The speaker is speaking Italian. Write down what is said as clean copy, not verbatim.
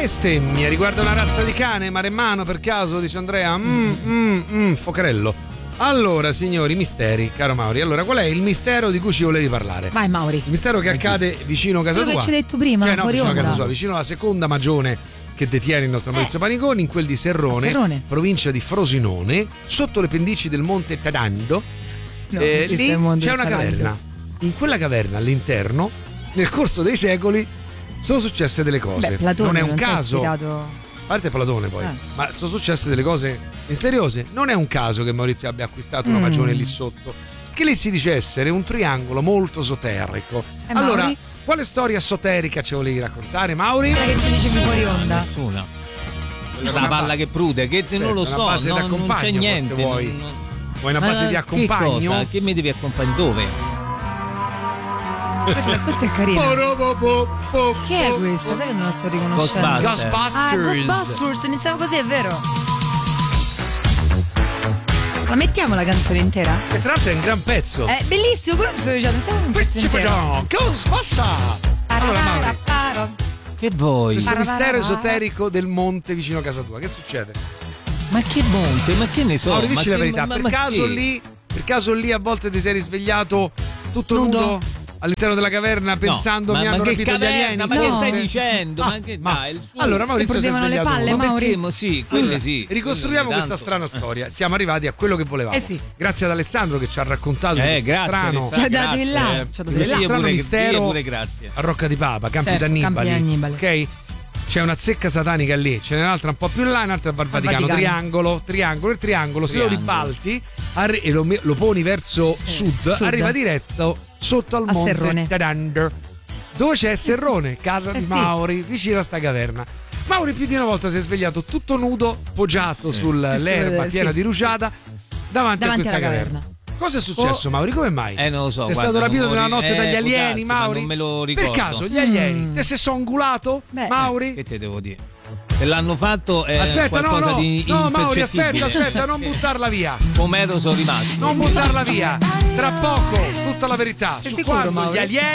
bestemmia riguarda una razza di cane maremmano per caso, dice Andrea? Focarello. Allora, signori, misteri, caro Mauri. Allora, qual è il mistero di cui ci volevi parlare? Vai, Mauri. Il mistero che accade vicino a casa tua. Quello che ci hai detto prima, cioè, no, fuori vicino a onda. casa sua, vicino alla seconda magione che detiene il nostro Maurizio Paniconi, in quel di Serrone, provincia di Frosinone, sotto le pendici del monte Tadando. Lì c'è una caverna. In quella caverna, all'interno, nel corso dei secoli, sono successe delle cose. Beh, Platone non è un caso. A parte Platone poi, ma sono successe delle cose misteriose. Non è un caso che Maurizio abbia acquistato una magione lì sotto, che lì si dice essere un triangolo molto esoterico. Allora, Mauri? quale storia esoterica ci volevi raccontare, Mauri? Quella che ci dicevi fuori onda. Nessuna. Una palla che prude, che non lo so, non c'è niente. Vuoi una base di accompagno? Che cosa? Che mi devi accompagnare dove? Questa è carina. Che è questa? Sai che non la sto riconoscendo? Ghostbusters, iniziamo così, è vero. La mettiamo la canzone intera? Che tra l'altro è un gran pezzo. È bellissimo, quello che sto dicendo, iniziamo un pezzo intero. Ghostbusters! Allora, Mauri, che vuoi? Questo mistero esoterico del monte vicino a casa tua, che succede? Ma che monte? Ma che ne so? Mauri, dici la verità, ma per caso lì a volte ti sei risvegliato tutto nudo? All'interno della caverna pensando mi hanno rapito gli alieni. Ma che stai dicendo? Allora Maurizio si è svegliato. Le palle, Mauri? Sì, quelle sì. Ricostruiamo questa strana storia. Siamo arrivati a quello che volevamo. Grazie ad Alessandro che ci ha raccontato questo strano. Ci ha dato il là. Questo strano mistero a Rocca di Papa, Campi d'Annibali. Ok? C'è una zecca satanica lì, c'è un'altra un po' più in là, un'altra al Vaticano. Triangolo, il triangolo, se lo ribalti e lo poni verso sud, arriva diretto sotto al monte Tadando, dove c'è Serrone, casa di Mauri, vicino a sta caverna. Mauri più di una volta si è svegliato tutto nudo, poggiato sull'erba piena di rugiada davanti a questa caverna. Cosa è successo, Mauri? Come mai? Non lo so. Sei stato rapito nella notte dagli alieni, Mauri? Non me lo ricordo. Per caso gli alieni te sei angulato, Mauri? Che te devo dire? Se l'hanno fatto è aspetta, qualcosa di Mauri, impercettibile. aspetta, non buttarla via. Come ero sono rimasto. Non buttarla via. Tra poco tutta la verità su quando gli alieni